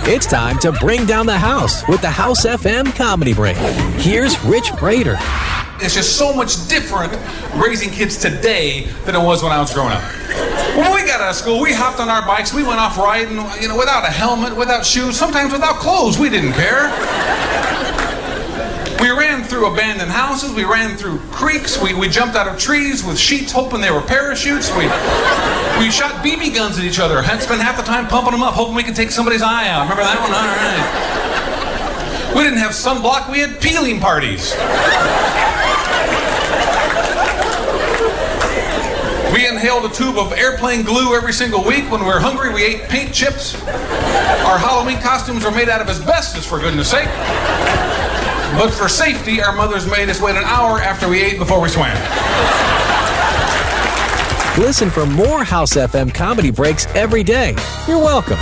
It's time to bring down the house with the House FM Comedy Break. Here's Rich Prater. It's just so much different raising kids today than it was when I was growing up. When we got out of school, we hopped on our bikes, we went off riding, without a helmet, without shoes, sometimes without clothes. We didn't care. We ran through abandoned houses, we ran through creeks, we jumped out of trees with sheets hoping they were parachutes. We shot BB guns at each other, had spent half the time pumping them up, hoping we could take somebody's eye out. Remember that one? All right. We didn't have sunblock, we had peeling parties. We inhaled a tube of airplane glue every single week. When we were hungry, we ate paint chips. Our Halloween costumes were made out of asbestos, for goodness sake. But for safety, our mothers made us wait an hour after we ate before we swam. Listen for more House FM Comedy Breaks every day. You're welcome.